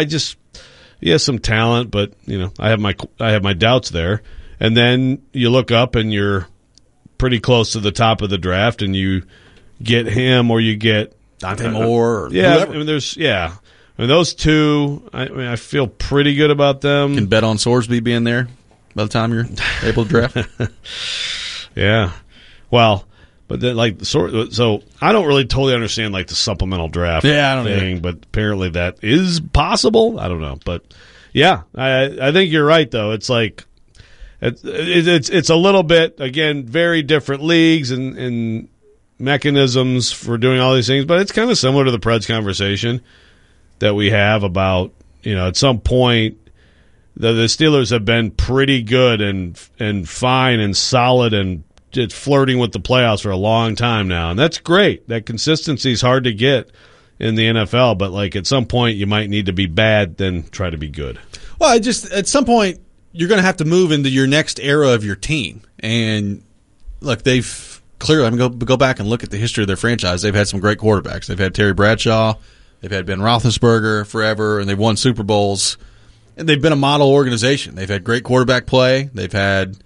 He has some talent, but I have my doubts there. And then you look up and you're pretty close to the top of the draft, and you get him or you get Dante Moore or whoever. I mean, those two, I feel pretty good about them. Can bet on Sorsby being there by the time you're able to draft. Yeah. Well, but then, so I don't really totally understand, like, the supplemental draft thing, but apparently that is possible. I don't know. But yeah, I think you're right, though. It's like, it's a little bit, again, very different leagues and mechanisms for doing all these things, but it's kind of similar to the Preds conversation that we have about, at some point the Steelers have been pretty good and fine and solid and just flirting with the playoffs for a long time now, and that's great. That consistency is hard to get in the NFL, but, like, at some point you might need to be bad, then try to be good. Well, at some point you're going to have to move into your next era of your team, and look, they've clearly, I mean, go back and look at the history of their franchise. They've had some great quarterbacks. They've had Terry Bradshaw. They've had Ben Roethlisberger forever, and they've won Super Bowls. And they've been a model organization. They've had great quarterback play. They've had,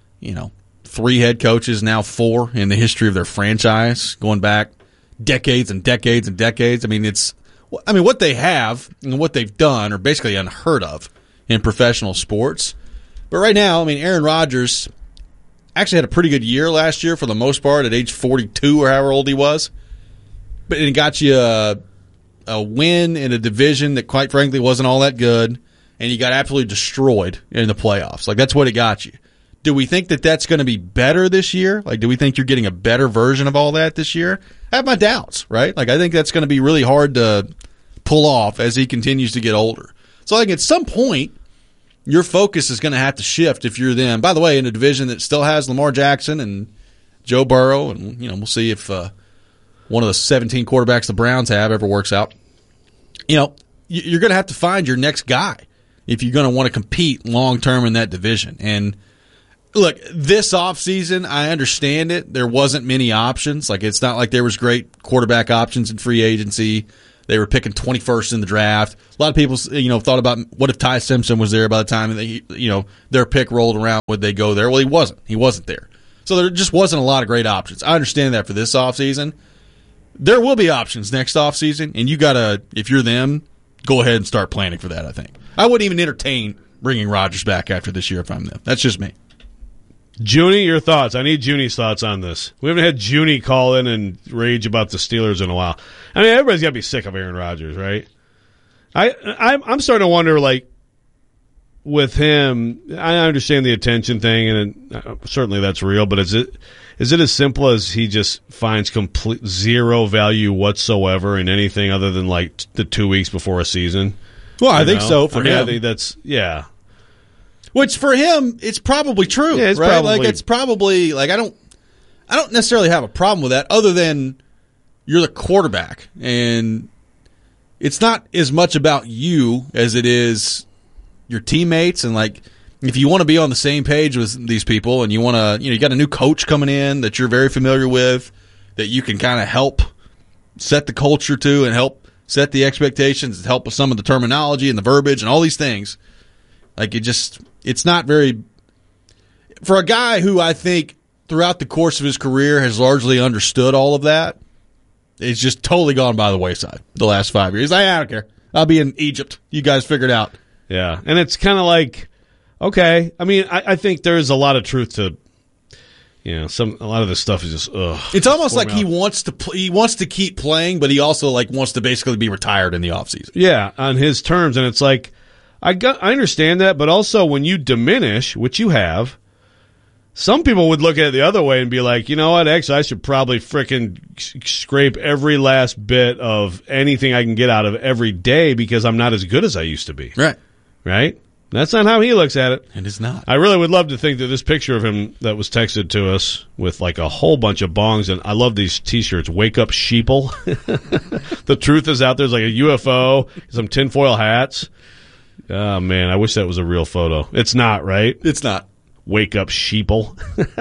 3 head coaches, now 4 in the history of their franchise, going back decades and decades and decades. I mean, what they have and what they've done are basically unheard of in professional sports. But right now, I mean, Aaron Rodgers actually had a pretty good year last year for the most part at age 42 or however old he was. But it got you a win in a division that, quite frankly, wasn't all that good, and you got absolutely destroyed in the playoffs. Like, that's what it got you. Do we think that that's going to be better this year? Like, do we think you're getting a better version of all that this year? I have my doubts, right? Like, I think that's going to be really hard to pull off as he continues to get older. So, like, at some point, your focus is going to have to shift if you're them. By the way, in a division that still has Lamar Jackson and Joe Burrow, and we'll see if one of the 17 quarterbacks the Browns have ever works out. you're going to have to find your next guy if you're going to want to compete long-term in that division. And look, this offseason, I understand it. There wasn't many options. Like, it's not like there was great quarterback options in free agency. They were picking 21st in the draft. A lot of people, thought about what if Ty Simpson was there by the time their pick rolled around, would they go there? Well, he wasn't. He wasn't there. So there just wasn't a lot of great options. I understand that for this offseason. There will be options next offseason, and you got to, if you're them, go ahead and start planning for that, I think. I wouldn't even entertain bringing Rodgers back after this year if I'm them. That's just me. Junie, your thoughts. I need Junie's thoughts on this. We haven't had Junie call in and rage about the Steelers in a while. I mean, everybody's got to be sick of Aaron Rodgers, right? I'm starting to wonder, like, with him, I understand the attention thing, and certainly that's real, but is it as simple as he just finds complete zero value whatsoever in anything other than, like, the 2 weeks before a season? Well, I think so for him. I think that's, yeah. Which for him, it's probably true, yeah, it's right? Probably, like it's probably like I don't necessarily have a problem with that, other than you're the quarterback, and it's not as much about you as it is your teammates. And like, if you want to be on the same page with these people, and you want to, you got a new coach coming in that you're very familiar with, that you can kind of help set the culture to, and help set the expectations, and help with some of the terminology and the verbiage and all these things. Like, it's not very, for a guy who I think throughout the course of his career has largely understood all of that, it's just totally gone by the wayside the last 5 years. I don't care. I'll be in Egypt. You guys figure it out. Yeah, and it's kind of like, okay. I mean, I think there's a lot of truth to, a lot of this stuff is just, ugh. It's almost like he wants to keep playing, but he also like wants to basically be retired in the offseason. Yeah, on his terms, and it's like, I understand that, but also when you diminish, which you have, some people would look at it the other way and be like, you know what, actually, I should probably frickin' scrape every last bit of anything I can get out of every day because I'm not as good as I used to be. Right? That's not how he looks at it. It is not. I really would love to think that this picture of him that was texted to us with like a whole bunch of bongs, and I love these T-shirts, Wake Up Sheeple. The truth is out there. There's like a UFO, some tinfoil hats. Oh, man, I wish that was a real photo. It's not, right? It's not. Wake Up Sheeple.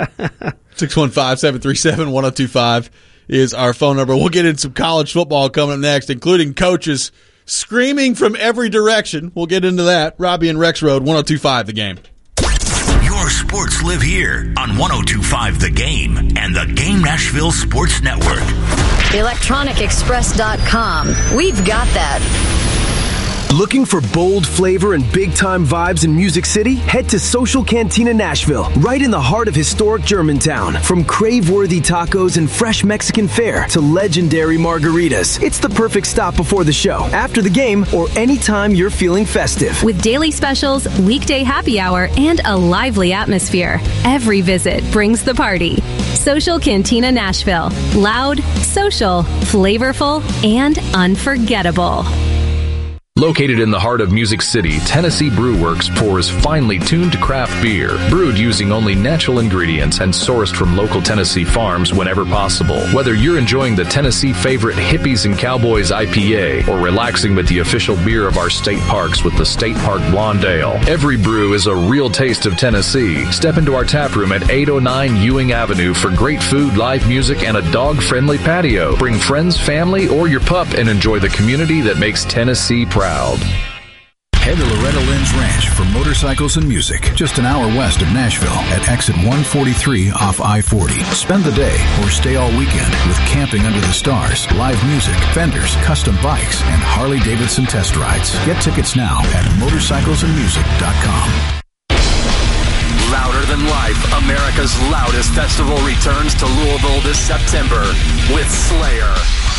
615-737-1025 is our phone number. We'll get into some college football coming up next, including coaches screaming from every direction. We'll get into that. Robbie and Rex Road, 102.5 The Game. Your sports live here on 102.5 The Game and the Game Nashville Sports Network. ElectronicExpress.com. We've got that. Looking for bold flavor and big-time vibes in Music City? Head to Social Cantina Nashville, right in the heart of historic Germantown. From crave-worthy tacos and fresh Mexican fare to legendary margaritas, it's the perfect stop before the show, after the game, or anytime you're feeling festive. With daily specials, weekday happy hour, and a lively atmosphere, every visit brings the party. Social Cantina Nashville. Loud, social, flavorful, and unforgettable. Located in the heart of Music City, Tennessee Brew Works pours finely tuned craft beer, brewed using only natural ingredients and sourced from local Tennessee farms whenever possible. Whether you're enjoying the Tennessee favorite Hippies and Cowboys IPA or relaxing with the official beer of our state parks with the State Park Blonde Ale, every brew is a real taste of Tennessee. Step into our tap room at 809 Ewing Avenue for great food, live music, and a dog-friendly patio. Bring friends, family, or your pup and enjoy the community that makes Tennessee proud. Head to Loretta Lynn's Ranch for motorcycles and music, just an hour west of Nashville at exit 143 off I-40. Spend the day or stay all weekend with camping under the stars, live music, vendors, custom bikes, and Harley-Davidson test rides. Get tickets now at motorcyclesandmusic.com. Louder Than Life, America's loudest festival returns to Louisville this September with Slayer,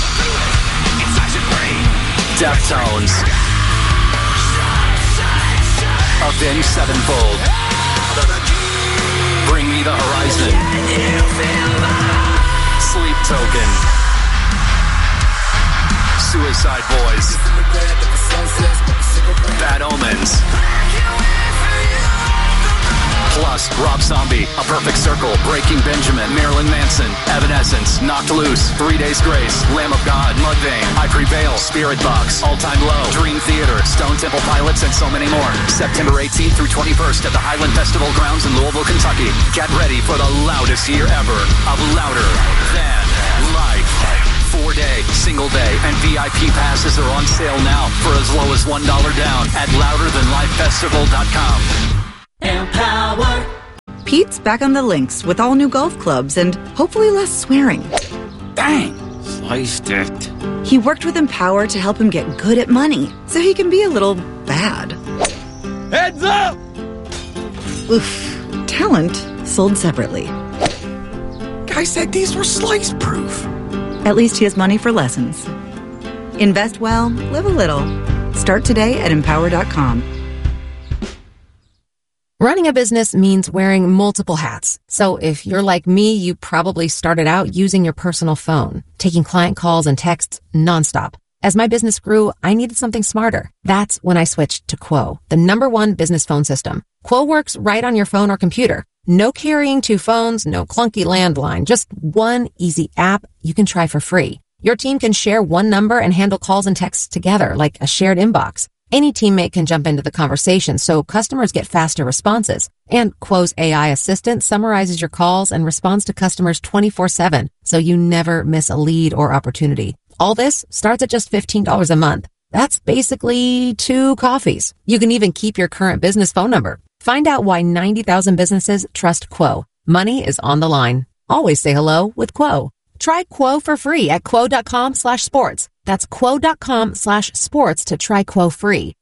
Deftones, Avenged Sevenfold, Bring Me the Horizon, Sleep Token, Suicide Boys, Bad Omens, Plus, Rob Zombie, A Perfect Circle, Breaking Benjamin, Marilyn Manson, Evanescence, Knocked Loose, 3 Days Grace, Lamb of God, Mudvayne, I Prevail, Spirit Box, All Time Low, Dream Theater, Stone Temple Pilots, and so many more. September 18th through 21st at the Highland Festival Grounds in Louisville, Kentucky. Get ready for the loudest year ever of Louder Than Life. 4-day, single day, and VIP passes are on sale now for as low as $1 down at louderthanlifefestival.com. Empower. Pete's back on the links with all new golf clubs and hopefully less swearing. Dang, sliced it. He worked with Empower to help him get good at money so he can be a little bad. Heads up! Oof. Talent sold separately. Guy said these were slice proof. At least he has money for lessons. Invest well, live a little. Start today at Empower.com. Running a business means wearing multiple hats. So if you're like me, you probably started out using your personal phone, taking client calls and texts nonstop. As my business grew, I needed something smarter. That's when I switched to Quo, the #1 business phone system. Quo works right on your phone or computer. No carrying 2 phones, no clunky landline, just one easy app you can try for free. Your team can share one number and handle calls and texts together like a shared inbox. Any teammate can jump into the conversation, so customers get faster responses. And Quo's AI assistant summarizes your calls and responds to customers 24/7, so you never miss a lead or opportunity. All this starts at just $15 a month. That's basically 2 coffees. You can even keep your current business phone number. Find out why 90,000 businesses trust Quo. Money is on the line. Always say hello with Quo. Try Quo for free at quo.com/sports. That's quo.com/sports to try Quo free.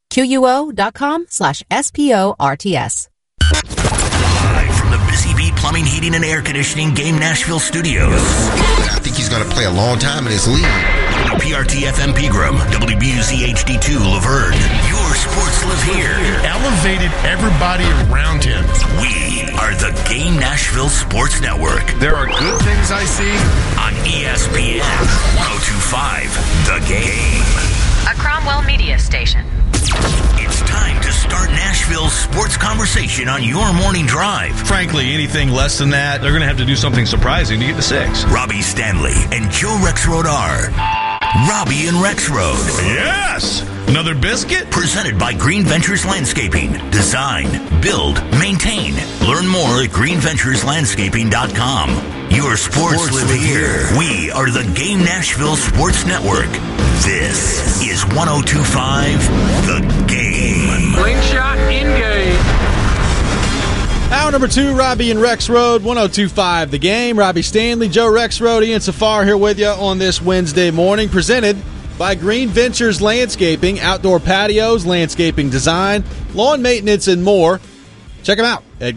QUO.com/SPORTS. Live from the Busy Bee Plumbing, Heating, and Air Conditioning Game Nashville studios. I think he's going to play a long time in this league. WPRT FM Pegram, WBUZ HD2 Laverne. Your sports live here. Elevated everybody around him. We are the Game Nashville Sports Network. There are good things I see on ESPN 102.5 The Game. A Cromwell Media Station. It's time to start Nashville's sports conversation on your morning drive. Frankly, anything less than that, they're going to have to do something surprising to get to 6. Robbie Stanley and Joe Rexrode are Robbie and Rexrode. Yes! Another biscuit? Presented by Green Ventures Landscaping. Design, build, maintain. Learn more at greenventureslandscaping.com. Your sports live here. We are the Game Nashville Sports Network. This is 102.5 The Game. Slingshot in game. Hour number 2, Robbie and Rexrode, 102.5 The Game. Robbie Stanley, Joe Rexrode, Ian Safar here with you on this Wednesday morning. Presented by Green Ventures Landscaping, outdoor patios, landscaping design, lawn maintenance, and more. Check them out at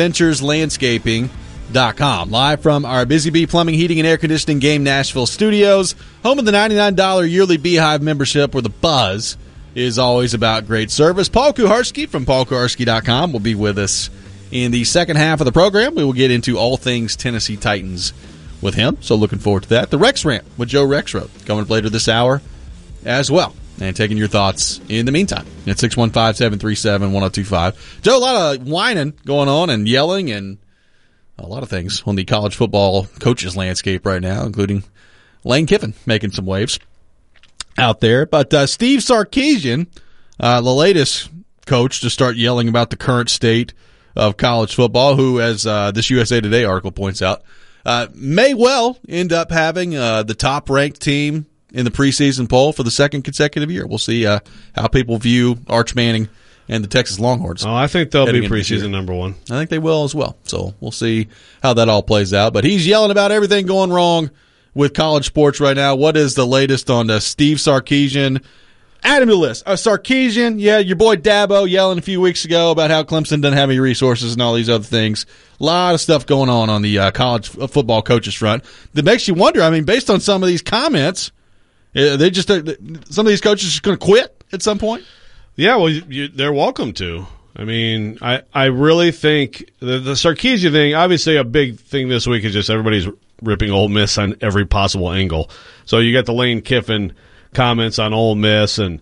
greenventureslandscaping.com. Live from our Busy Bee Plumbing, Heating, and Air Conditioning Game Nashville studios, home of the $99 yearly Beehive membership, where the buzz is always about great service. Paul Kuharsky from paulkuharsky.com will be with us in the second half of the program. We will get into all things Tennessee Titans with him, so looking forward to that. The Rex Rant with Joe Rexrode coming up later this hour as well, and taking your thoughts in the meantime at 615-737-1025. Joe, a lot of whining going on and yelling and a lot of things on the college football coaches landscape right now, including Lane Kiffin making some waves out there. But Steve Sarkisian, the latest coach to start yelling about the current state of college football, who, as this USA Today article points out, may well end up having the top-ranked team in the preseason poll for the second consecutive year. We'll see how people view Arch Manning and the Texas Longhorns. Oh, I think they'll be preseason number 1. I think they will as well. So we'll see how that all plays out. But he's yelling about everything going wrong with college sports right now. What is the latest on Steve Sarkisian? Add him to the list. Sarkisian, yeah, your boy Dabo yelling a few weeks ago about how Clemson doesn't have any resources and all these other things. A lot of stuff going on the college football coaches front that makes you wonder. I mean, based on some of these comments, some of these coaches are just going to quit at some point. Yeah, well, they're welcome to. I mean, I really think the Sarkisian thing, obviously a big thing this week is just everybody's ripping Ole Miss on every possible angle. So you got the Lane Kiffin comments on Ole Miss, and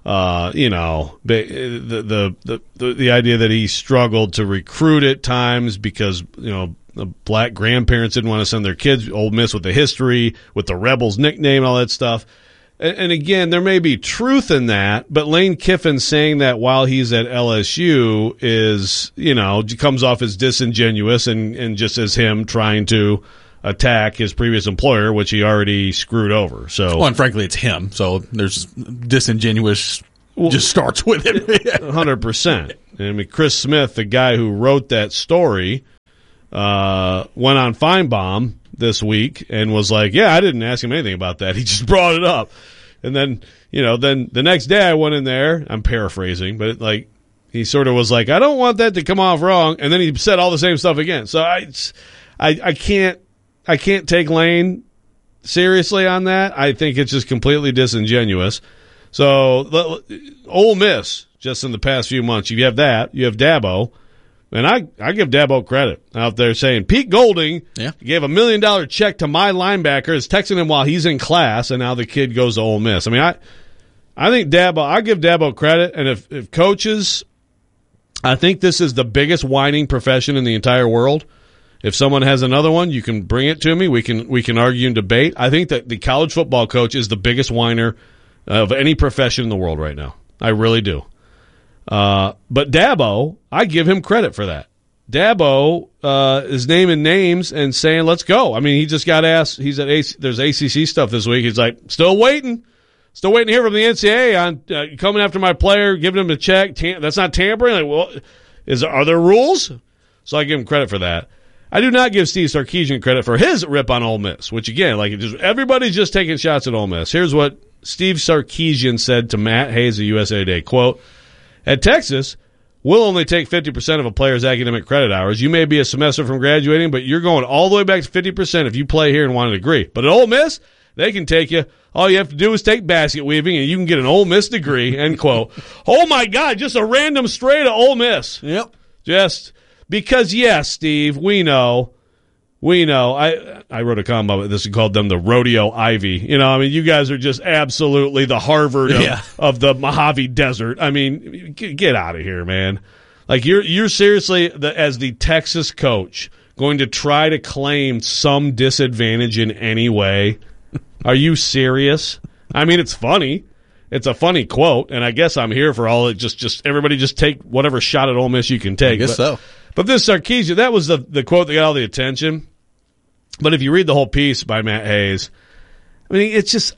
the idea that he struggled to recruit at times because the black grandparents didn't want to send their kids. Ole Miss with the history, with the Rebels nickname, and all that stuff. And again, there may be truth in that, but Lane Kiffin saying that while he's at LSU is, comes off as disingenuous and just as him trying to attack his previous employer, which he already screwed over. So, and frankly, it's him. So there's disingenuous. Just starts with it. 100%. I mean, Chris Smith, the guy who wrote that story, went on Feinbaum this week and was like, yeah, I didn't ask him anything about that. He just brought it up. And then, then the next day I went in there, I'm paraphrasing, but he sort of was like, I don't want that to come off wrong. And then he said all the same stuff again. So I can't take Lane seriously on that. I think it's just completely disingenuous. So Ole Miss, just in the past few months, you have that. You have Dabo. And I give Dabo credit out there saying Pete Golding gave $1 million check to my linebacker, is texting him while he's in class, and now the kid goes to Ole Miss. I mean, I think I give Dabo credit, and if coaches, I think this is the biggest whining profession in the entire world. If someone has another one, you can bring it to me. We can argue and debate. I think that the college football coach is the biggest whiner of any profession in the world right now. I really do. But Dabo, I give him credit for that. Dabo is naming names and saying, let's go. I mean, he just got asked, there's ACC stuff this week. He's like, still waiting to hear from the NCAA on coming after my player, giving him a check. That's not tampering. Like, well, are there rules? So I give him credit for that. I do not give Steve Sarkisian credit for his rip on Ole Miss, which again, everybody's just taking shots at Ole Miss. Here's what Steve Sarkisian said to Matt Hayes of USA Today, quote, at Texas, we'll only take 50% of a player's academic credit hours. You may be a semester from graduating, but you're going all the way back to 50% if you play here and want a degree. But at Ole Miss, they can take you. All you have to do is take basket weaving, and you can get an Ole Miss degree, end quote. Oh, my God, just a random stray to Ole Miss. Yep. Just because, yes, Steve, we know. I wrote a column about this and called them the Rodeo Ivy. You guys are just absolutely the Harvard of the Mojave Desert. I mean, get out of here, man. Like you're seriously as the Texas coach going to try to claim some disadvantage in any way? Are you serious? I mean, it's funny. It's a funny quote, and I guess I'm here for all it. Just everybody just take whatever shot at Ole Miss you can take. I guess so. But this Sarkisian, that was the quote that got all the attention. But if you read the whole piece by Matt Hayes, I mean, it's just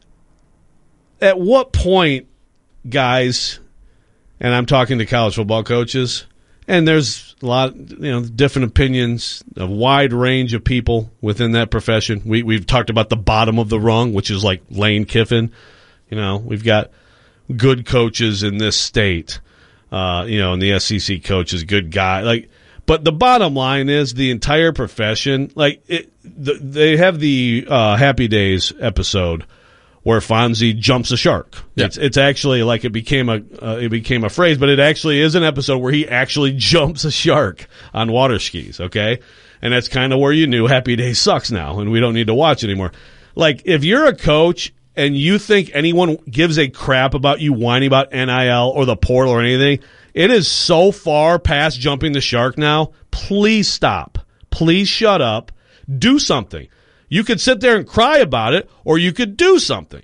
at what point, guys, and I'm talking to college football coaches, and there's a lot, different opinions, a wide range of people within that profession. We've talked about the bottom of the rung, which is like Lane Kiffin. We've got good coaches in this state, and the SEC coach is a good guy. But the bottom line is the entire profession, they have the Happy Days episode where Fonzie jumps a shark. Yeah. It's actually like it became a phrase, but it actually is an episode where he actually jumps a shark on water skis, okay? And that's kind of where you knew Happy Days sucks now, and we don't need to watch it anymore. Like, if you're a coach and you think anyone gives a crap about you whining about NIL or the portal or anything, it is so far past jumping the shark now. Please stop. Please shut up. Do something. You could sit there and cry about it, or you could do something.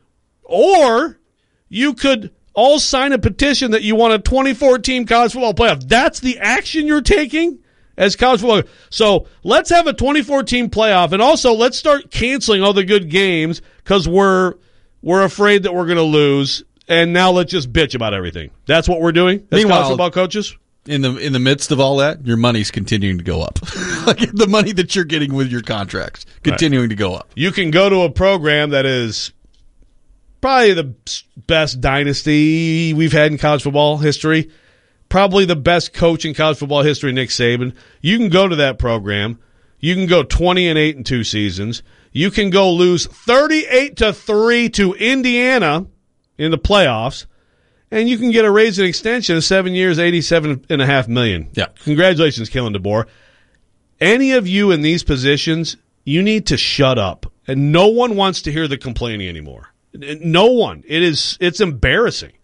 Or you could all sign a petition that you want a 24-team college football playoff. That's the action you're taking as college football. So let's have a 24-team playoff, and also let's start canceling all the good games because we're afraid that we're going to lose. And now let's just bitch about everything. That's what we're doing as college football coaches? In the midst of all that, your money's continuing to go up. Like the money that you're getting with your contracts, continuing to go up. You can go to a program that is probably the best dynasty we've had in college football history. Probably the best coach in college football history, Nick Saban. You can go to that program. You can go 20-8 in 2 seasons. You can go lose 38-3 to Indiana in the playoffs, and you can get a raise and extension of 7 years, $87.5 million. Yeah. Congratulations, Kalen DeBoer. Any of you in these positions, you need to shut up. And no one wants to hear the complaining anymore. No one. It's embarrassing.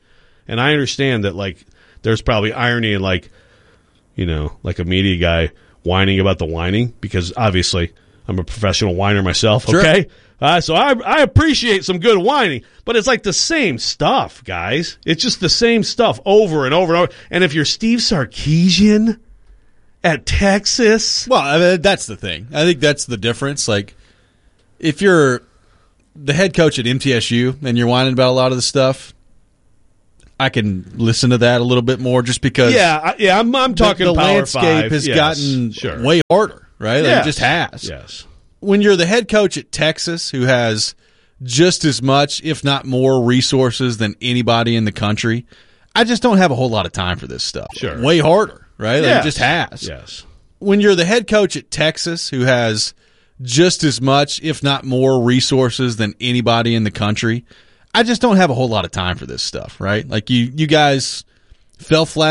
And I understand that, like, there's probably irony in, like, you know, like a media guy whining about the whining, because obviously I'm a professional whiner myself, okay? Sure. So I appreciate some good whining, but it's like the same stuff, guys. It's just the same stuff over and over and over. And if you're Steve Sarkisian at Texas... Well, I mean, that's the thing. I think that's the difference. Like, if you're the head coach at MTSU and you're whining about a lot of the stuff, I can listen to that a little bit more, just because I'm talking the Power landscape 5. has Yes, gotten sure. way harder, right? Like, Yes. it just has. Yes. When you're the head coach at Texas, who has just as much, if not more, resources than anybody in the country, I just don't have a whole lot of time for this stuff. Sure. Way harder, right? Like, Yes. it just has. Yes. When you're the head coach at Texas, who has just as much, if not more, resources than anybody in the country, I just don't have a whole lot of time for this stuff, right? Like, you guys fell flat